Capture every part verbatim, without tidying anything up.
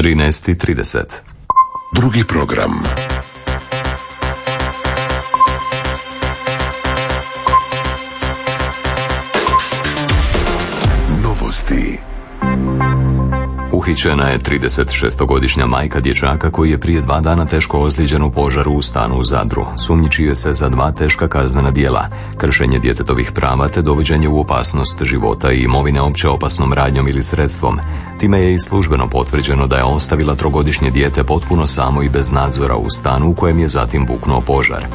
trinaest i trideset. Drugi program. Novosti. Uhićena je tridesetšestogodišnja majka dječaka koji je prije dva dana teško ozlijeđen u požaru u stanu u Zadru. Sumnjičuje se za dva teška kaznena djela: kršenje djetetovih prava te dovođenje u opasnost života i imovine opće opasnom radnjom ili sredstvom. Time je i službeno potvrđeno da je ostavila trogodišnje dijete potpuno samo i bez nadzora u stanu u kojem je zatim buknuo požar.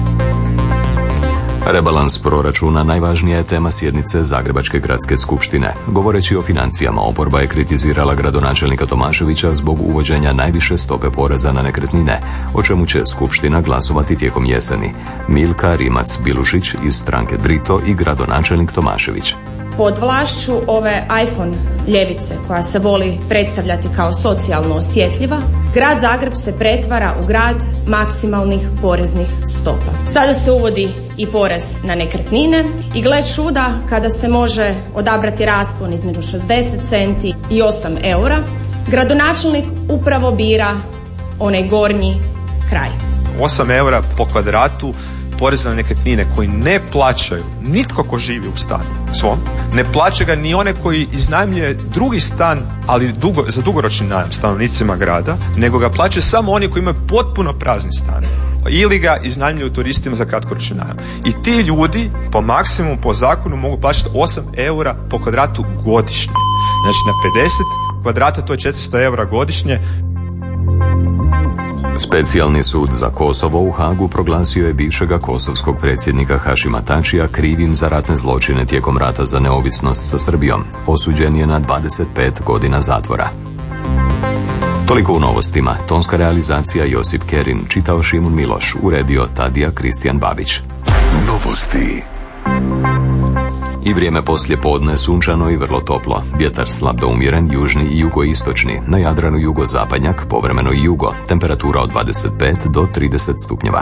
Rebalans proračuna najvažnija je tema sjednice Zagrebačke gradske skupštine. Govoreći o financijama, oporba je kritizirala gradonačelnika Tomaševića zbog uvođenja najviše stope poreza na nekretnine, o čemu će skupština glasovati tijekom jeseni. Milka Rimac-Bilušić iz stranke Drito i gradonačelnik Tomašević. Pod vlašću ove iPhone ljevice, koja se voli predstavljati kao socijalno osjetljiva, grad Zagreb se pretvara u grad maksimalnih poreznih stopa. Sada se uvodi i porez na nekretnine i gle čuda, kada se može odabrati raspon između šezdeset centi i osam eura, gradonačelnik upravo bira onaj gornji kraj. osam eura po kvadratu poreza na nekretnine koji ne plaćaju nitko ko živi u stanu svom, ne plaća ga ni one koji iznajmljuje drugi stan, ali dugo, za dugoročni najam stanovnicima grada, nego ga plaćaju samo oni koji imaju potpuno prazni stan ili ga iznajmljuju turistima za kratkoročni najam. I ti ljudi po maksimumu, po zakonu mogu plaćati osam eura po kvadratu godišnje. Znači na pedeset kvadrata to je četiristo eura godišnje. Specijalni sud za Kosovo u Hagu proglasio je bivšega kosovskog predsjednika Hašima Tačija krivim za ratne zločine tijekom rata za neovisnost sa Srbijom. Osuđen je na dvadeset pet godina zatvora. Toliko u novostima. Tonska realizacija Josip Kerin, čitao Šimun Miloš, uredio Tadija Kristijan Babić. Novosti. I vrijeme poslije podne sunčano i vrlo toplo. Vjetar slab do umjeren, južni i jugoistočni. Na Jadranu jugozapadnjak, povremeno i jugo. Temperatura od dvadeset pet do trideset stupnjeva.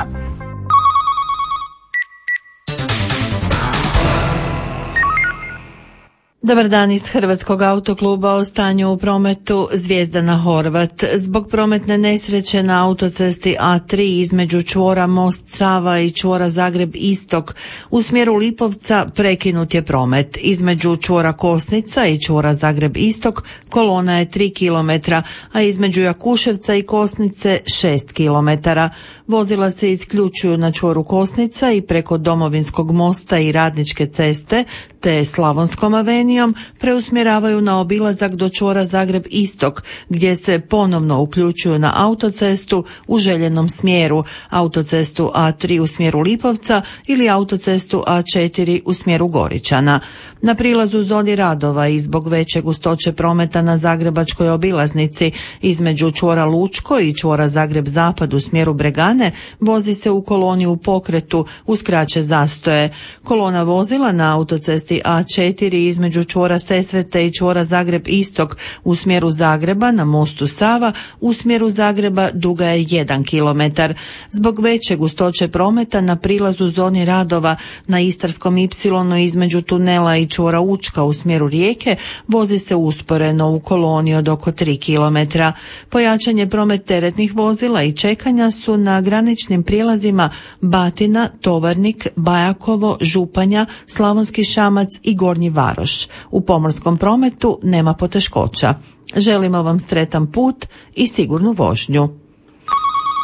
Dobar dan iz Hrvatskog autokluba. O stanju u prometu. Zvijezdana Horvat. Zbog prometne nesreće na autocesti A tri između čvora Most Sava i čvora Zagreb Istok u smjeru Lipovca prekinut je promet. Između čvora Kosnica i čvora Zagreb Istok kolona je tri kilometra, a između Jakuševca i Kosnice šest kilometara. Vozila se isključuju na čvoru Kosnica i preko Domovinskog mosta i Radničke ceste te Slavonskom avenijom preusmjeravaju na obilazak do čvora Zagreb Istok, gdje se ponovno uključuju na autocestu u željenom smjeru, autocestu A tri u smjeru Lipovca ili autocestu A četiri u smjeru Goričana. Na prilazu zoni radova i zbog veće gustoće prometa na zagrebačkoj obilaznici između čvora Lučko i čvora Zagreb Zapad u smjeru Bregane vozi se u koloni u pokretu uz kraće zastoje. Kolona vozila na autocesti A četiri između čvora Sesvete i čvora Zagreb Istok u smjeru Zagreba na mostu Sava u smjeru Zagreba duga je jedan kilometar. Zbog veće gustoće prometa na prilazu zoni radova na Istarskom ipsilonu između tunela i čvora Učka u smjeru Rijeke vozi se usporeno u koloni od oko tri kilometra. Pojačanje promet teretnih vozila i čekanja su na graničnim prijelazima Batina, Tovarnik, Bajakovo, Županja, Slavonski Šamac i Gornji Varoš. U pomorskom prometu nema poteškoća. Želimo vam sretan put i sigurnu vožnju.